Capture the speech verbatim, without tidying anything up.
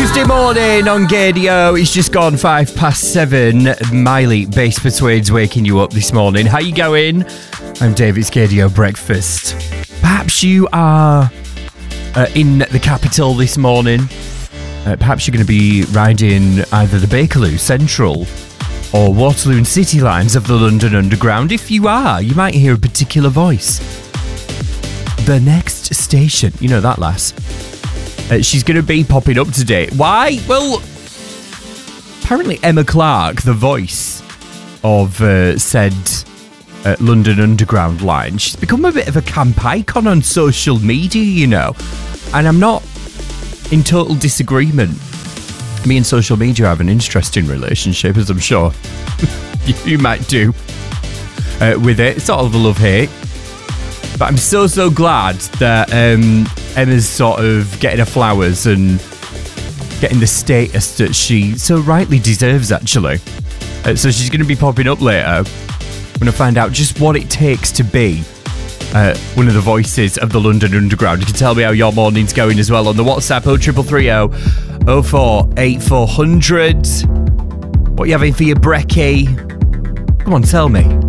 Tuesday morning on Gaydio. It's just gone five past seven. Miley Bass Persuades waking you up this morning. How you going? I'm David's Gaydio Breakfast. Perhaps you are uh, in the capital this morning. Uh, perhaps you're going to be riding either the Bakerloo Central or Waterloo and City lines of the London Underground. If you are, you might hear a particular voice. The next station, you know that lass. Uh, she's going to be popping up today. Why? Well, apparently Emma Clark, the voice of uh, said uh, London Underground line, she's become a bit of a camp icon on social media, you know. And I'm not in total disagreement. Me and social media have an interesting relationship, as I'm sure you might do uh, with it. It's sort of a love-hate. But I'm so, so glad that um, Emma's sort of getting her flowers and getting the status that she so rightly deserves, actually. Uh, so she's going to be popping up later. I'm going to find out just what it takes to be uh, one of the voices of the London Underground. You can tell me how your morning's going as well on the WhatsApp oh three three three oh oh four eight four hundred. What are you having for your brekkie? Come on, tell me.